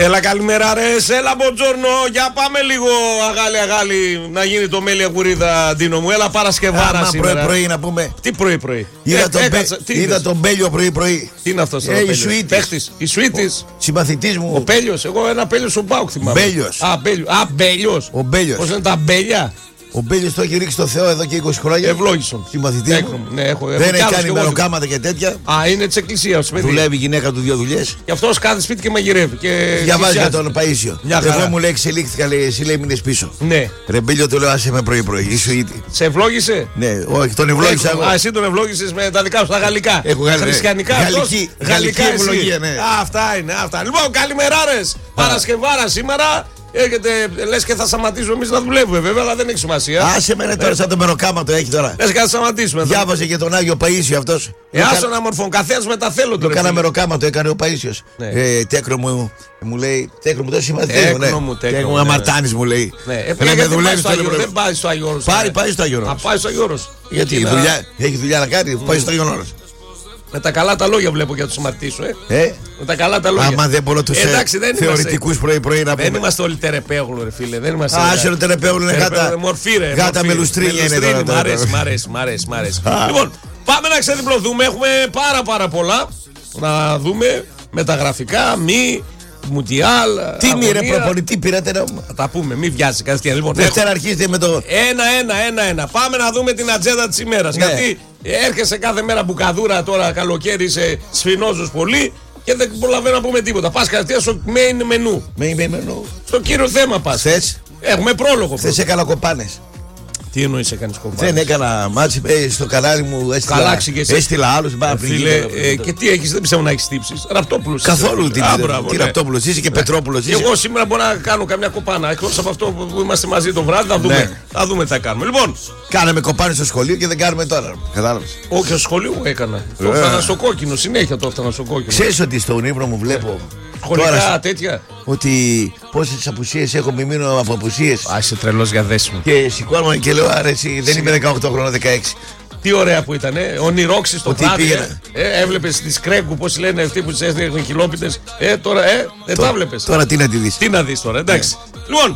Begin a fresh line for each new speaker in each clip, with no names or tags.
Έλα, καλημέρα, ρε. Έλα, μποτζόρνο. Για πάμε λίγο αγάλι να γίνει το μέλι αγουρίδα, Ντίνο μου. Έλα, Παρασκευάρα σήμερα.
Πρωί να πούμε.
Τι πρωί.
Είδα τον Πέλιο πρωί.
Τι είναι αυτό ο Πέλιος? Η Σουίτης.
Συμπαθητής μου.
Ο Πέλιος. Εγώ ένα Πέλιο στον Πάουκ θυμάμαι.
Μπέλιος.
Μπέλιος.
Ο Μπέλιος.
Πώς είναι τα μπέλια?
Ο Μπέλιος το έχει ρίξει στο Θεό εδώ και 20 χρόνια.
Ευλόγησον.
Συμπαθητής μου.
Ναι,
δεν έχει κάνει μεροκάματα και τέτοια.
Είναι της εκκλησίας.
Δουλεύει η γυναίκα του 2 δουλειές.
Γι' αυτό κάθε σπίτι και μαγειρεύει.
Διαβάζει για τον Παΐσιο. Εγώ μου λέει εξελίχθηκα, λέει, εσύ λέει μείνες πίσω.
Ναι.
Ρε Μπέλιο, το λέω άσε με πρωί. Είσαι ήτη.
Σε ευλόγησε?
Ναι, όχι, τον ευλόγησα εγώ.
Εσύ τον ευλόγησες με τα δικά σου τα γαλλικά.
Έχω
χριστιανικά.
Γαλλική ευλογία, ναι.
Αυτά είναι. Λοιπόν, καλημεράρες. Παρασκευάρα σήμερα. Έρχεται, λες και θα σταματήσουμε εμείς να δουλεύουμε, βέβαια, αλλά δεν έχει σημασία.
Άσε με τώρα, σαν το μεροκάματο έχει τώρα.
Λες και θα σταματήσουμε.
Διάβασε και τον Άγιο Παΐσιο αυτός.
Άσε να μορφών, καθένας με τα θέλω τώρα.
Κάνα μεροκάματο έκανε ο Παΐσιος. Τέκρο μου λέει, Τέκρο μου το συμμαθητή μου. Τέκρο μου αμαρτάνεις μου λέει.
Δεν πάει στο Άγιο Όρος.
Πάει στο Άγιο Όρος.
Πάει στο Άγιο Όρος.
Γιατί έχει δουλειά να κάνει, πάει στο Άγιο Όρος.
Με τα καλά τα λόγια βλέπω για τους αμαρτίες σου, Με τα καλά τα λόγια.
Άμα δεν μπορώ τους θεωρητικούς πρωί να πούμε.
Δεν είμαστε όλοι τερεπέγλου, ρε φίλε. Δεν είμαστε.
Άσυρο τερεπέγλου είναι γάτα.
Μορφή, ρε.
Γάτα με λουστρίνια είναι τώρα.
Μ' αρέσει. Λοιπόν, πάμε να ξεδιπλωθούμε. Έχουμε πάρα πολλά να δούμε. Μεταγραφικά, Μουντιάλ.
Τι μη ρε προπονητή πήρατε να.
Θα τα πούμε, μην βιάζει κάτι. Λοιπόν,
Δευτέρα αρχίστε με το.
Ένα. Πάμε να δούμε την ατζέντα της ημέρας. Γιατί έρχεσαι κάθε μέρα μπουκαδούρα τώρα, καλοκαίρι είσαι σφινόζος πολύ και δεν προλαβαίνω να πούμε τίποτα. Πας κατευθείαν στο main menu. Στο κύριο θέμα πας. Έχουμε πρόλογο.
Θες έκανα κοπάνες.
Τι εννοείς έκανες κομπάνες?
Δεν έκανα μάτσι, στο κανάλι μου έστειλα άλλους.
Και τι έχεις, δεν πιστεύω να έχεις τύψεις. Ραπτόπουλος.
Καθόλου τι Ραπτόπουλος είσαι και Πετρόπουλος είσαι.
Εγώ σήμερα μπορώ να κάνω καμιά κοπάνα. Εκτός από αυτό που είμαστε μαζί το βράδυ, θα δούμε τι θα κάνουμε. Λοιπόν,
κάναμε κοπάνες στο σχολείο και δεν κάνουμε τώρα. Κατάλαβες?
Όχι, στο σχολείο μου έκανα. Το έφτανα στο κόκκινο, συνέχεια το έφτανα στο κόκκινο.
Ξέρεις ότι στον ύπνο μου βλέπω.
Σχολικά τέτοια.
Ότι πόσες απουσίες έχω, μη μείνω από απουσίες.
Είσαι τρελός για δέσιμο.
Και σηκώνομαι και λέω αρέσει, δεν είμαι 18 χρόνια, 16.
Τι ωραία που ήταν, ονειρόξεις στο βράδυ. Έβλεπες τις Κρέγκου, πώς λένε αυτοί που τις έστειλαν κιλόπιτες. Τώρα δεν τα βλέπεις.
Τώρα τι να τη δεις.
Τι να δεις τώρα, εντάξει. Λοιπόν,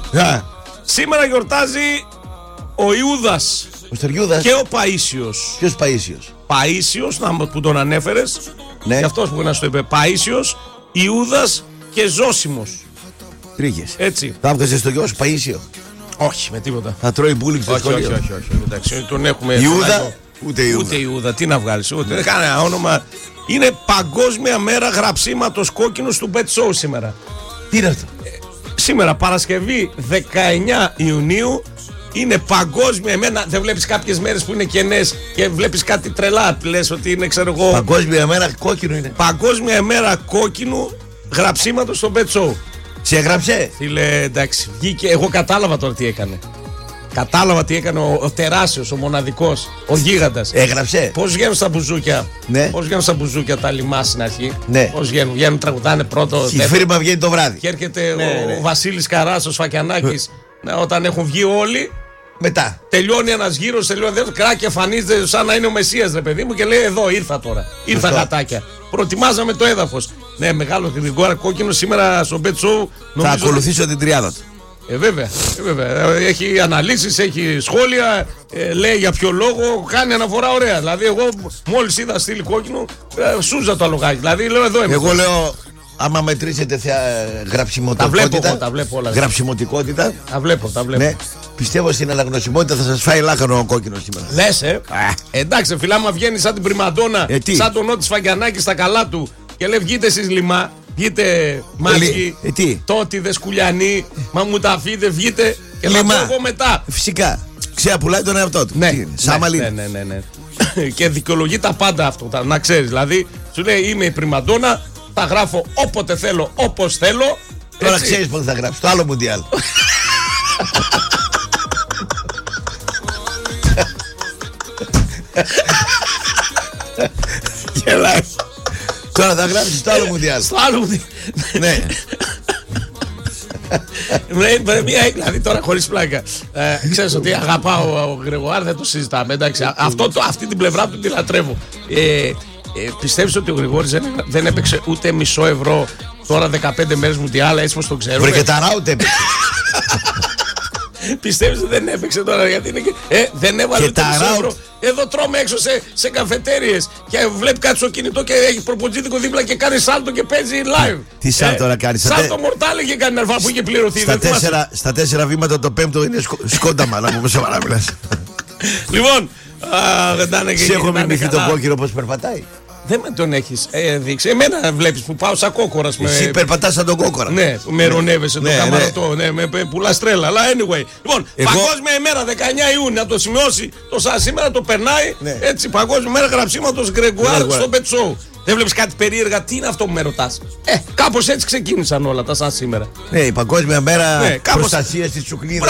σήμερα γιορτάζει ο Ιούδας και ο Παΐσιος.
Ποιος Παΐσιος?
Παΐσιος, που τον ανέφερες.
Ναι.
Και αυτός που να σου το είπε. Παΐσιος, Ιούδας και Ζώσιμος.
Τρίχες.
Έτσι.
Θα έβγαζες στο γιο σου Παΐσιο?
Όχι, με τίποτα.
Θα τρώει μπούλινγκ στο σχολείο?
Όχι. Εντάξει, τον έχουμε.
Ιούδα? Ούτε
Ιούδα. Τι να βγάλεις, ούτε. Κάνα όνομα. Είναι Παγκόσμια Μέρα Γραψίματος Κόκκινου του Pet Show σήμερα.
Τι είναι αυτό?
Σήμερα, Παρασκευή 19 Ιουνίου. Είναι παγκόσμια εμένα. Δεν βλέπεις κάποιες μέρες που είναι κενές και βλέπεις κάτι τρελά. Λες ότι είναι, ξέρω εγώ.
Παγκόσμια Μέρα Κόκκινου είναι.
Παγκόσμια Μέρα Κόκκινου Γραψίματος στο Pet Show.
Σε έγραψε?
Φίλε, εντάξει, βγήκε. Εγώ κατάλαβα τώρα τι έκανε. Κατάλαβα τι έκανε ο τεράστιος, ο μοναδικός, ο γίγαντας.
Έγραψε.
Πώς βγαίνουν στα μπουζούκια?
Ναι.
Πώς βγαίνουν στα μπουζούκια τα λιμά στην αρχή?
Ναι.
Πώς βγαίνουν, τραγουδάνε πρώτο.
Η φίρμα βγαίνει το βράδυ.
Και έρχεται ο Βασίλης Καράς, ο Σφακιανάκης, όταν έχουν βγει όλοι.
Μετά.
Τελειώνει ένας γύρος, τελειώνει δεύτερο. Κράκια εμφανίζεται σαν να είναι ο Μεσσίας, ρε παιδί μου, και λέει: εδώ ήρθα τώρα. Ήρθα γατάκια. Προετοιμάζαμε το έδαφος. Ναι, μεγάλο Γρηγόρα Κόκκινο σήμερα στο Pet Show.
Θα ακολουθήσω την τριάδα του.
Βέβαια. Έχει αναλύσεις, έχει σχόλια, λέει για ποιο λόγο, κάνει αναφορά ωραία. Δηλαδή, εγώ μόλις είδα στήλη κόκκινο, σούζα το αλογάκι. Δηλαδή, λέω: εδώ είμαι.
Εγώ λέω: άμα μετρήσετε γραψιμοτικότητα.
Τα βλέπω όλα.
Γραψιμοτικότητα.
Τα βλέπω.
Ναι. Πιστεύω στην αναγνωσιμότητα θα σας φάει λάχανο ο κόκκινος σήμερα.
Λες, εντάξει, φιλά, μα βγαίνει σαν την πριμαντόνα, σαν τον Νότι Σφαγιανάκη στα καλά του και λέει: βγείτε εσείς λιμά, βγείτε μάσκι, τότε δε σκουλιανοί, μα μου τα αφείτε, βγείτε και θα πω εγώ μετά.
Φυσικά. Ξεαπουλάει τον εαυτό του.
Ναι. Και δικαιολογεί τα πάντα αυτό, να ξέρεις. Δηλαδή, σου λέει: είμαι η πριμαντόνα, τα γράφω όποτε θέλω, όπως θέλω.
Τώρα ξέρεις πότε θα γράψεις το άλλο Μουντιάλ. Γελάει. Τώρα θα γράψεις το άλλο Μουντιάλ.
Στο άλλο Μουντιάλ.
Ναι.
Δηλαδή τώρα χωρίς πλάκα. Ξέρεις ότι αγαπάω ο Γρηγοάρ, δεν το συζητάμε. Εντάξει, αυτή την πλευρά του τη λατρεύω. Πιστεύεις ότι ο Γρηγόρης δεν έπαιξε ούτε μισό ευρώ Τώρα 15 μέρες Μουντιάλ, έτσι πως το ξέρω.
Βρε και τα ράουτ έπαιξε.
Πιστεύεις ότι δεν έπαιξε τώρα, γιατί είναι δεν έβαλε ούτε ευρώ. Εδώ τρώμε έξω σε καφετέριες και βλέπει κάτι στο κινητό και έχει προποτζίδικο δίπλα και κάνει σάλτο και παίζει live.
Τι σάλτο να κάνει?
Σάλτο μορτάλ είχε κάνει αρφά που είχε πληρωθεί.
Στα 4 βήματα το 5ο είναι σκόνταμα, να πούμε σοβαρά μιλάς.
Λοιπόν, δεν τα είναι και.
Σε έχω μιμηθεί το κόκκινο πως περπατάει.
Δεν με τον έχεις δείξει. Εμένα βλέπεις που πάω σαν κόκορας.
Εσύ περπατάς σαν τον κόκορα.
Ναι, με ρωνεύεσαι το καμαρωτό. Ναι, με πουλάς τρέλα. Αλλά anyway. Λοιπόν, Παγκόσμια ημέρα 19 Ιούνιου, να το σημειώσει το σαν σήμερα, το περνάει. Έτσι, Παγκόσμια ημέρα γραψίματος Γκρεγκουάρ στο Pet Show. Δεν βλέπεις κάτι περίεργα? Τι είναι αυτό που με ρωτάς? Κάπως έτσι ξεκίνησαν όλα τα σαν σήμερα.
Ναι, η Παγκόσμια μέρα προστασίας της τσουκλίδας.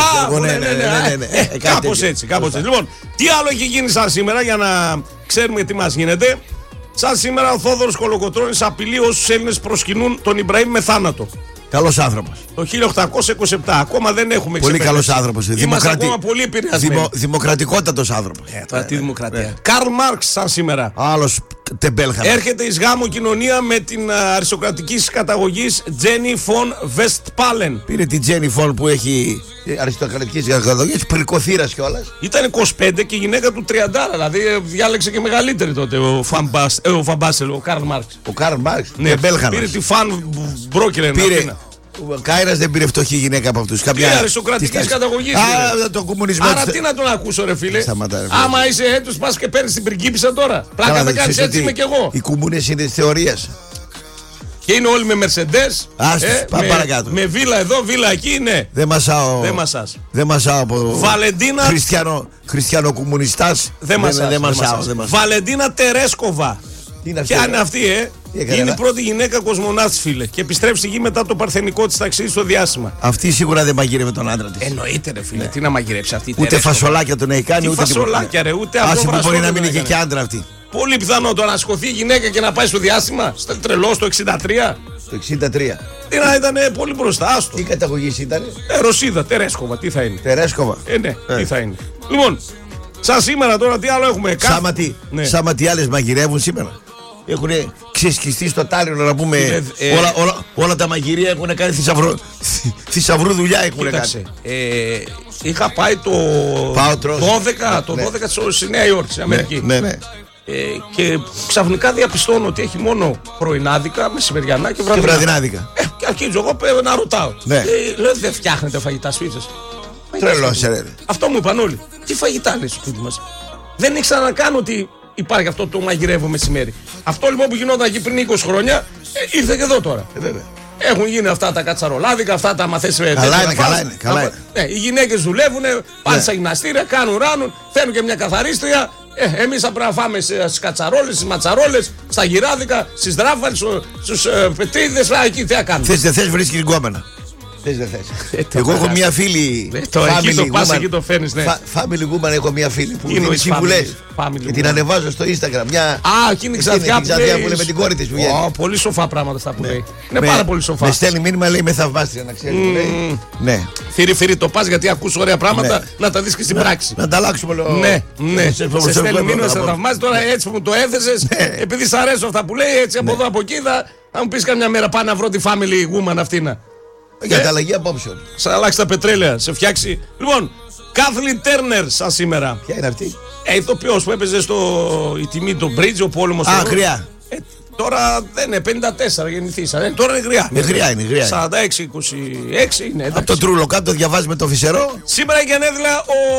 Κάπως έτσι. Λοιπόν, τι άλλο έχει γίνει σαν σήμερα για να ξέρουμε τι μας γίνεται? Σαν σήμερα ο Θόδωρος Κολοκοτρώνης απειλεί όσους Έλληνες προσκυνούν τον Ιμπραήμ με θάνατο.
Καλός άνθρωπος.
Το 1827. Ακόμα δεν έχουμε
πολύ καλός άνθρωπος.
Είμαστε ακόμα πολύ επηρεασμένοι.
Δημοκρατικότατος άνθρωπος.
Τώρα τι δημοκρατία. Καρλ Μάρξ σαν σήμερα.
Άλλος τεμπέλχανα.
Έρχεται εις γάμο κοινωνία με την αριστοκρατικής καταγωγής Τζένι Φον Βεστπάλεν.
Πήρε την Τζένι Φον που έχει αριστοκρατικής καταγωγής, πυρκοθύρας κιόλας.
Ήταν 25 και η γυναίκα του 30, δηλαδή διάλεξε και μεγαλύτερη τότε ο Φαμπάσελ, ο Καρλ Μάρξ.
Ο Καρλ Μάρξ,
τεμπέλχανας. Πήρε τη Φαν Μπρόκελεν.
Ο Κάιρας δεν πήρε φτωχή γυναίκα από αυτούς.
Κάποια αριστοκρατικής καταγωγής.
Το κομμουνισμό.
Άρα τι να τον ακούσω, ρε φίλε. Άμα είσαι έτος, πας και παίρνεις την πριγκίπισσα τώρα. Πλάκα δεν κάνεις, έτσι είμαι κι εγώ.
Οι κομμούνες είναι της θεωρίας.
Και είναι όλοι με Mercedes.
Πάμε παρακάτω.
Με βίλα εδώ, βίλα εκεί, ναι.
Δεν μασάω. Δεν μασάω από.
Βαλεντίνα.
Χριστιανοκομμουνιστάς.
Δεν μασάω. Βαλεντίνα Τερέσκοβα. Ποια είναι αυτή, Είναι η πρώτη γυναίκα κοσμοναύτης, φίλε. Και επιστρέφει στη γη μετά το παρθενικό της ταξίδι στο διάστημα.
Αυτή σίγουρα δεν μαγειρεύει τον άντρα της.
Εννοείται, ρε φίλε. Τι να μαγειρέψει αυτή?
Ούτε φασολάκια τον έχει κάνει, ούτε
φασολάκια, ρε. Ούτε αυτό.
Άσε που μπορεί να μην είχε και άντρα αυτή.
Πολύ πιθανό το να σκοθεί η γυναίκα και να πάει στο διάστημα. Στα τρελό στο 63.
Το 63.
Τι να ήταν πολύ μπροστά. Άστο.
Τι καταγωγή ήταν?
Ρωσίδα, Τερέσκοβα. Τι θα είναι?
Τερέσκοβα.
Ναι, τι θα είναι. Λοιπόν, σαν σήμερα τώρα τι άλλο έχουμε?
Σάματι άλλες μαγειρεύουν σήμερα. Έχουν ξεσκιστεί στο τάλιρο, να πούμε. Όλα τα μαγειρία έχουν κάνει θησαυρού δουλειά.
Είχα πάει το 12 στη Νέα Υόρκη, στην Αμερική.
Ναι.
Και ξαφνικά διαπιστώνω ότι έχει μόνο πρωινάδικα, μεσημεριανά και
βραδινάδικα.
Και αρχίζω εγώ να ρωτάω. Λέω, δεν φτιάχνετε φαγητά σπίτι?
Τρελός, ρε.
Αυτό μου είπαν όλοι. Τι φαγητά είναι στο σπίτι μας? Δεν ήξερα να κάνω ότι υπάρχει αυτό το μαγειρεύω μεσημέρι. Αυτό λοιπόν που γινόταν εκεί πριν 20 χρόνια ήρθε και εδώ τώρα.
Βέβαια.
Έχουν γίνει αυτά τα κατσαρολάδικα, αυτά τα μαθές.
Καλά είναι.
Οι γυναίκες δουλεύουν, πάνε στα γυμναστήρια, κάνουν ράνουν, φέρνουν και μια καθαρίστρια. Εμείς θα πρέπει να φάμε στις κατσαρόλες, στις ματσαρόλες, στα γυράδικα, στις δράφαλες, στους πετρίδες. Εκεί τι θα κάνουμε?
Θες δεν θες, βρίσκεις γκόμενα. Δεν θες. Εγώ έχω μια φίλη.
Εκεί το πας, εκεί το φέρνεις, ναι.
Family woman, έχω μια φίλη που δίνει συμβουλές. Και την ανεβάζω στο Instagram.
Εκείνη ξαφνικά
που λέει με την κόρη της που βγαίνει.
Πολύ σοφά πράγματα αυτά που λέει. Είναι πάρα πολύ σοφά.
Με στέλνει μήνυμα, λέει με θαυμάστρια, να ξέρει. Ναι.
Φύρι το πας, γιατί ακούς ωραία πράγματα να τα δεις και στην πράξη.
Να τα αλλάξουμε λίγο.
Ναι. Σε στέλνει μήνυμα, σε θαυμάζει. Τώρα έτσι που μου το έθεσες, επειδή σ' αρέσουν αυτά που λέει, έτσι από εδώ από εκεί θα μου πεις καμιά μέρα πάω να βρω τη family woman αυτήν.
Για ανταλλαγή απόψεων.
Σε αλλάξει τα πετρέλαια, σε φτιάξει. Λοιπόν, Κάθλιν Τέρνερ σαν σήμερα.
Ποια είναι αυτή?
Ηθοποιός που έπαιζε η τιμή του Bridge, ο πόλεμος.
Γριά.
Τώρα δεν είναι 54 γεννηθήσα. Τώρα είναι γριά.
Είναι γριά.
46-26 είναι.
Από το τρούλο κάτω διαβάζει με το φυσερό.
Σήμερα η γενέθλια ο